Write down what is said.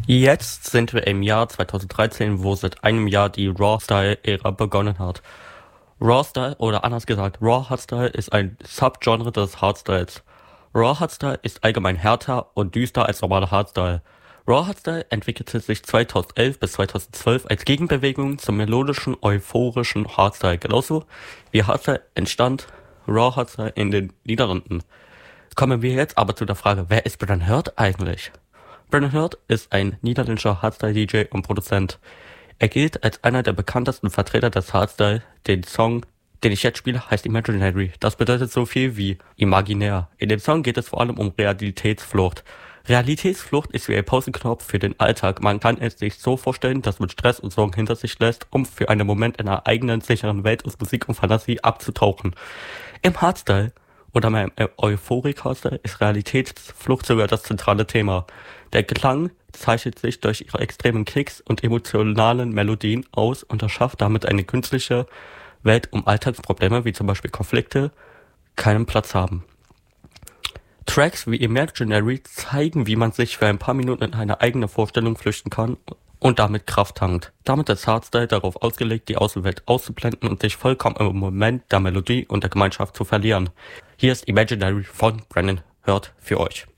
Jetzt sind wir im Jahr 2013, wo seit einem Jahr die Raw-Style-Ära begonnen hat. Raw-Style, oder anders gesagt, Raw-Hardstyle ist ein Subgenre des Hardstyles. Raw-Hardstyle ist allgemein härter und düster als normaler Hardstyle. Raw-Hardstyle entwickelte sich 2011 bis 2012 als Gegenbewegung zum melodischen, euphorischen Hardstyle. Genauso wie Hardstyle entstand Raw-Hardstyle in den Niederlanden. Kommen wir jetzt aber zu der Frage, wer ist Brennan Heard eigentlich? Brennan Heard ist ein niederländischer Hardstyle-DJ und Produzent. Er gilt als einer der bekanntesten Vertreter des Hardstyle. Den Song, den ich jetzt spiele, heißt Imaginary. Das bedeutet so viel wie imaginär. In dem Song geht es vor allem um Realitätsflucht. Realitätsflucht ist wie ein Pausenknopf für den Alltag. Man kann es sich so vorstellen, dass man Stress und Sorgen hinter sich lässt, um für einen Moment in einer eigenen, sicheren Welt aus Musik und Fantasie abzutauchen. Im Hardstyle oder beim Euphoric-Hardstyle ist Realitätsflucht sogar das zentrale Thema. Der Klang zeichnet sich durch ihre extremen Kicks und emotionalen Melodien aus und erschafft damit eine künstliche Welt, um Alltagsprobleme wie zum Beispiel Konflikte keinen Platz haben. Tracks wie Imaginary zeigen, wie man sich für ein paar Minuten in eine eigene Vorstellung flüchten kann und damit Kraft tankt. Damit ist Hardstyle darauf ausgelegt, die Außenwelt auszublenden und sich vollkommen im Moment der Melodie und der Gemeinschaft zu verlieren. Hier ist Imaginary von Brennan Heard für euch.